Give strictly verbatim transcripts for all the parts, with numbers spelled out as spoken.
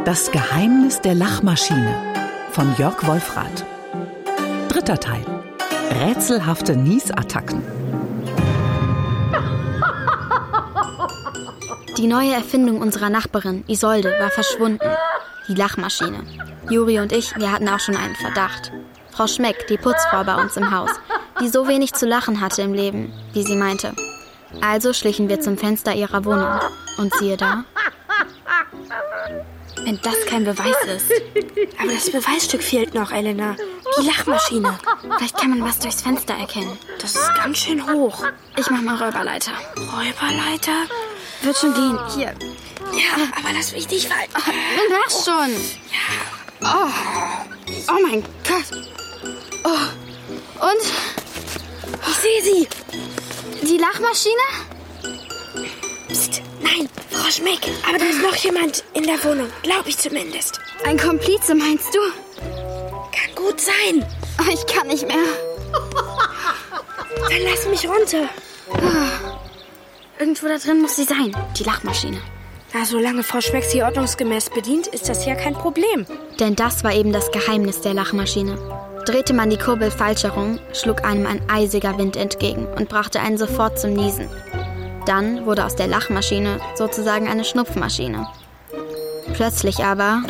Das Geheimnis der Lachmaschine von Jörg Wolfrath. Dritter Teil. Rätselhafte Niesattacken. Die neue Erfindung unserer Nachbarin, Isolde, war verschwunden. Die Lachmaschine. Juri und ich, wir hatten auch schon einen Verdacht. Frau Schmeck, die Putzfrau bei uns im Haus, die so wenig zu lachen hatte im Leben, wie sie meinte. Also schlichen wir zum Fenster ihrer Wohnung. Und siehe da. Wenn das kein Beweis ist. Aber das Beweisstück fehlt noch, Elena. Die Lachmaschine. Vielleicht kann man was durchs Fenster erkennen. Das ist ganz schön hoch. Ich mach mal Räuberleiter. Räuberleiter? Wird schon gehen. Hier. Ja, aber lass mich nicht fallen. Oh, lass schon. Ja. Oh. Oh mein Gott. Oh. Und? Ich sehe sie. Die Lachmaschine? Psst, nein, Frau Schmeck. Aber da ist noch jemand in der Wohnung. Glaube ich zumindest. Ein Komplize, meinst du? Kann gut sein. Oh, ich kann nicht mehr. Dann lass mich runter. Irgendwo da drin muss sie sein, die Lachmaschine. Na, solange Frau Schmeck sie ordnungsgemäß bedient, ist das ja kein Problem. Denn das war eben das Geheimnis der Lachmaschine. Drehte man die Kurbel falsch herum, schlug einem ein eisiger Wind entgegen und brachte einen sofort zum Niesen. Dann wurde aus der Lachmaschine sozusagen eine Schnupfmaschine. Plötzlich aber...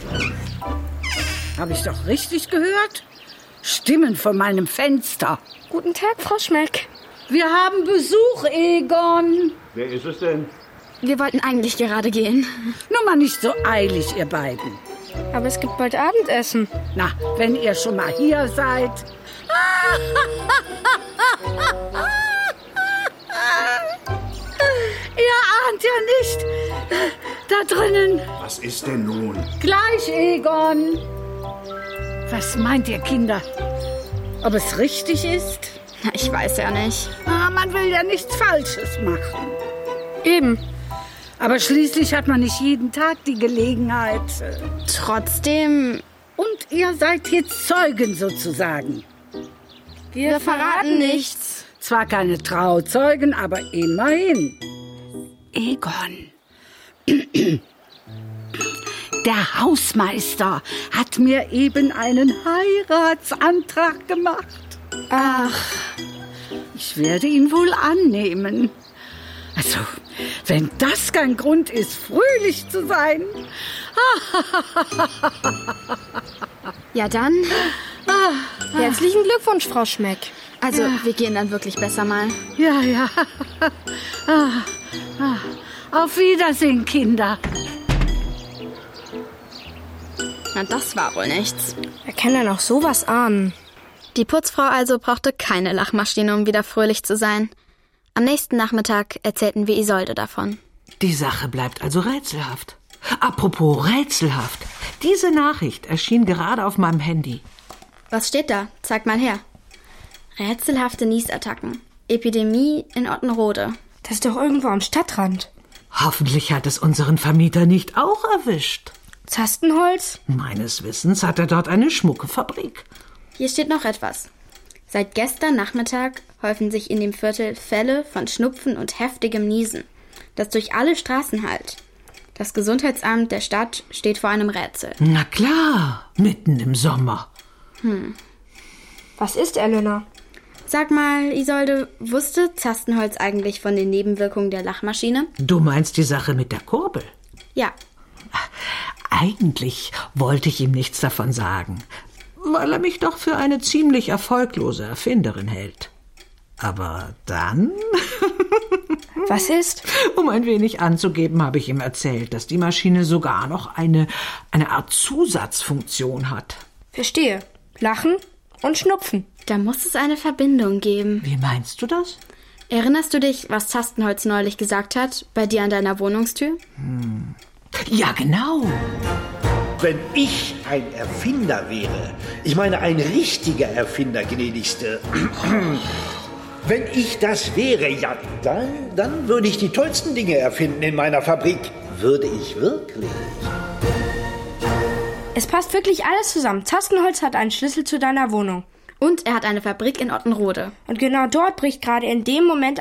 Habe ich doch richtig gehört? Stimmen von meinem Fenster. Guten Tag, Frau Schmeck. Wir haben Besuch, Egon. Wer ist es denn? Wir wollten eigentlich gerade gehen. Nur mal nicht so eilig, ihr beiden. Aber es gibt bald Abendessen. Na, wenn ihr schon mal hier seid. Ihr ahnt ja nicht. Da drinnen. Was ist denn nun? Gleich, Egon. Was meint ihr, Kinder? Ob es richtig ist? Na, ich weiß ja nicht. Ah, man will ja nichts Falsches machen. Eben. Aber schließlich hat man nicht jeden Tag die Gelegenheit. Trotzdem... Und ihr seid jetzt Zeugen sozusagen. Wir, Wir verraten nichts. Zwar keine Trauzeugen, aber immerhin. Egon. Der Hausmeister hat mir eben einen Heiratsantrag gemacht. Ach, ich werde ihn wohl annehmen. Also, wenn das kein Grund ist, fröhlich zu sein. Ja, dann. Herzlichen Glückwunsch, Frau Schmeck. Also, Ja. wir gehen dann wirklich besser mal. Ja, ja. Auf Wiedersehen, Kinder. Na, das war wohl nichts. Wer kann denn auch sowas ahnen? Die Putzfrau also brauchte keine Lachmaschine, um wieder fröhlich zu sein. Am nächsten Nachmittag erzählten wir Isolde davon. Die Sache bleibt also rätselhaft. Apropos rätselhaft. Diese Nachricht erschien gerade auf meinem Handy. Was steht da? Zeig mal her. Rätselhafte Niesattacken. Epidemie in Ottenrode. Das ist doch irgendwo am Stadtrand. Hoffentlich hat es unseren Vermieter nicht auch erwischt. Zastenholz? Meines Wissens hat er dort eine schmucke Fabrik. Hier steht noch etwas. Seit gestern Nachmittag häufen sich in dem Viertel Fälle von Schnupfen und heftigem Niesen, das durch alle Straßen hallt. Das Gesundheitsamt der Stadt steht vor einem Rätsel. Na klar, mitten im Sommer. Hm. Was ist, Elena? Sag mal, Isolde, wusste Zastenholz eigentlich von den Nebenwirkungen der Lachmaschine? Du meinst die Sache mit der Kurbel? Ja. Eigentlich wollte ich ihm nichts davon sagen, weil er mich doch für eine ziemlich erfolglose Erfinderin hält. Aber dann... Was ist? Um ein wenig anzugeben, habe ich ihm erzählt, dass die Maschine sogar noch eine, eine Art Zusatzfunktion hat. Verstehe. Lachen und Schnupfen. Da muss es eine Verbindung geben. Wie meinst du das? Erinnerst du dich, was Zastenholz neulich gesagt hat, bei dir an deiner Wohnungstür? Hm. Ja, genau. Wenn ich ein Erfinder wäre, ich meine ein richtiger Erfinder, gnädigste, wenn ich das wäre, ja, dann, dann würde ich die tollsten Dinge erfinden in meiner Fabrik. Würde ich wirklich. Es passt wirklich alles zusammen. Zastenholz hat einen Schlüssel zu deiner Wohnung. Und er hat eine Fabrik in Ottenrode. Und genau dort bricht gerade in dem Moment